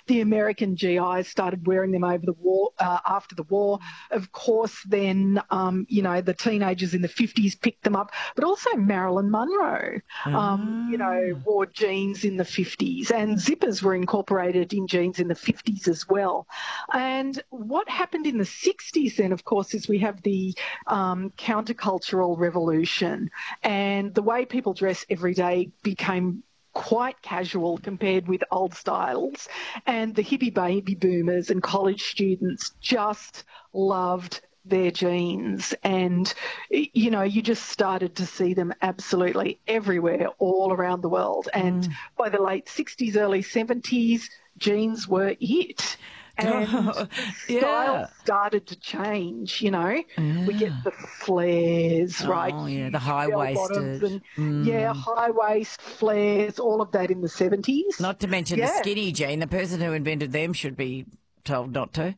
the American GIs started wearing them over the war, after the war. Of course, then, the teenagers in the 50s picked them up, but also Marilyn Monroe, wore jeans in the 50s, and zippers were incorporated in jeans in the 50s as well. And what happened in the 60s then, of course, is we have the countercultural revolution, and the way people dress every day became quite casual compared with old styles, and the hippie baby boomers and college students just loved their jeans, and you just started to see them absolutely everywhere all around the world. And by the late 60s, early 70s, jeans were it. And style started to change, We get the flares, right? Oh, yeah, the high-waisted. High-waist, flares, all of that in the 70s. Not to mention the skinny jean. The person who invented them should be told not to.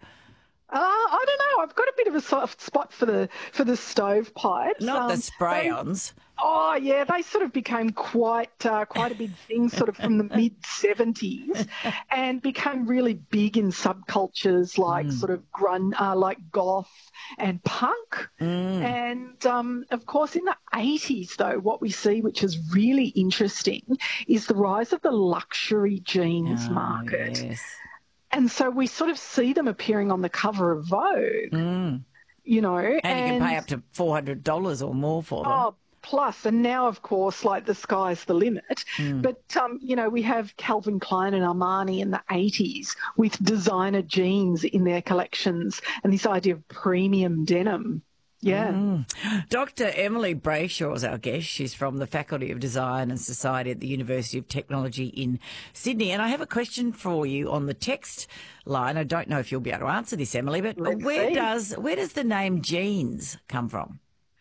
I don't know. I've got a bit of a soft spot for the stovepipes. Not the spray-ons. They sort of became quite a big thing sort of from the mid-70s, and became really big in subcultures like sort of like goth and punk. And, of course, in the 80s, though, what we see, which is really interesting, is the rise of the luxury jeans market. Yes. And so we sort of see them appearing on the cover of Vogue, And you can pay up to $400 or more for them. Oh, plus, and now, of course, like the sky's the limit. But, we have Calvin Klein and Armani in the 80s with designer jeans in their collections, and this idea of premium denim. Yeah. Dr. Emily Brayshaw is our guest. She's from the Faculty of Design and Society at the University of Technology in Sydney. And I have a question for you on the text line. I don't know if you'll be able to answer this, Emily, but where does the name jeans come from?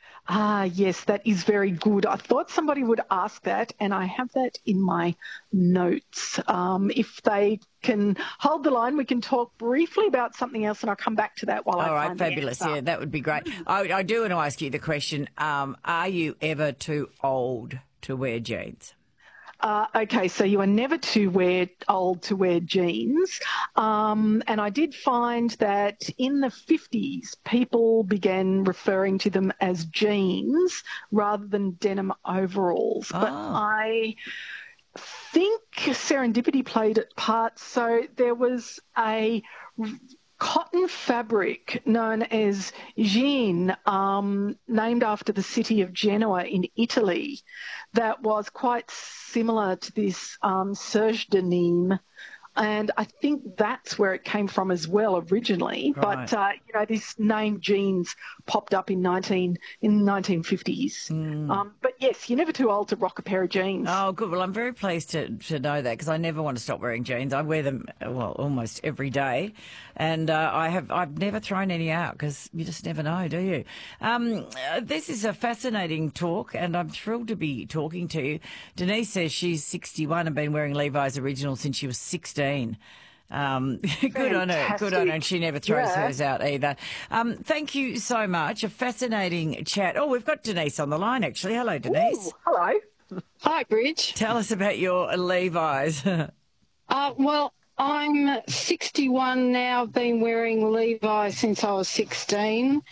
Yes, that is very good. I thought somebody would ask that, and I have that in my notes. If they can hold the line, we can talk briefly about something else, and I'll come back to that while I find the answer. All right, fabulous. Yeah, that would be great. I do want to ask you the question, are you ever too old to wear jeans? Okay, so you are never too old to wear jeans. And I did find that in the 50s, people began referring to them as jeans rather than denim overalls. But I think serendipity played a part. So there was a cotton fabric known as jean, named after the city of Genoa in Italy, that was quite similar to this serge denim. And I think that's where it came from as well originally. Right. But, this name jeans popped up in 1950s. But, yes, you're never too old to rock a pair of jeans. Oh, good. Well, I'm very pleased to know that, because I never want to stop wearing jeans. I wear them, almost every day. And I've never thrown any out, because you just never know, do you? This is a fascinating talk, and I'm thrilled to be talking to you. Denise says she's 61 and been wearing Levi's Original since she was 16. Good on her. Good on her. And she never throws hers out either. Thank you so much. A fascinating chat. Oh, we've got Denise on the line, actually. Hello, Denise. Ooh, hello. Hi, Bridge. Tell us about your Levi's. Well, I'm 61 now. I've been wearing Levi's since I was 16.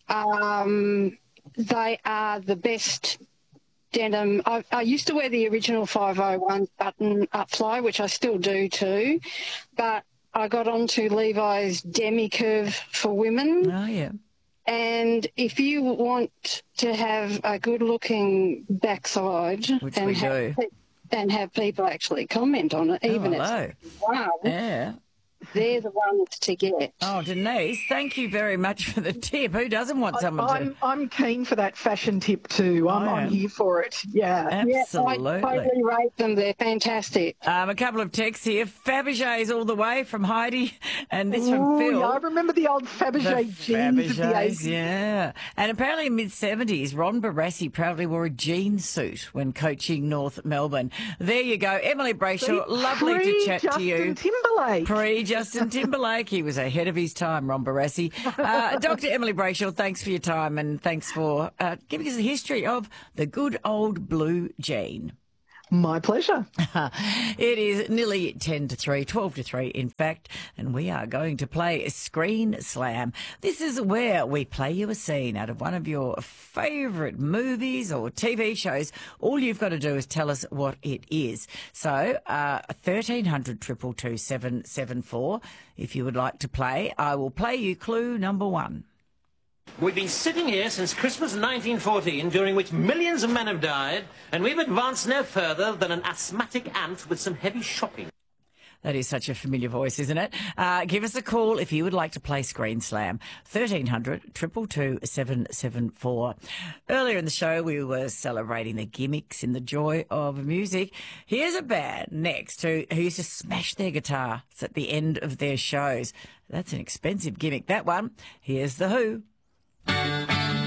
They are the best denim. I used to wear the original 501 button-up fly, which I still do too, but I got onto Levi's Demi-Curve for women. Oh, yeah. And if you want to have a good-looking backside, which we do, and have people actually comment on it, even if wow, they're the ones to get. Oh, Denise, thank you very much for the tip. Who doesn't want someone to... I'm keen for that fashion tip too. I'm here for it. Yeah. Absolutely. Yeah, I totally rate them. They're fantastic. A couple of texts here. Fabergés all the way from Heidi, and this from Phil. Yeah, I remember the old Fabergé jeans of the 80s. Yeah. And apparently in mid-70s, Ron Barassi proudly wore a jean suit when coaching North Melbourne. There you go. Emily Brayshaw, lovely to chat to you. Pre-Justin Timberlake. He was ahead of his time, Ron Barassi. Dr. Emily Brayshaw, thanks for your time, and thanks for giving us a history of the good old blue jean. My pleasure. It is nearly 10 to 3, 12 to 3, in fact, and we are going to play Screen Slam. This is where we play you a scene out of one of your favourite movies or TV shows. All you've got to do is tell us what it is. So, 1300 222 774. If you would like to play, I will play you clue number 1. We've been sitting here since Christmas 1914, during which millions of men have died, and we've advanced no further than an asthmatic ant with some heavy shopping. That is such a familiar voice, isn't it? Give us a call if you would like to play Screen Slam. 1300 222 774. Earlier in the show, we were celebrating the gimmicks in the joy of music. Here's a band next who used to smash their guitars at the end of their shows. That's an expensive gimmick, that one. Here's The Who.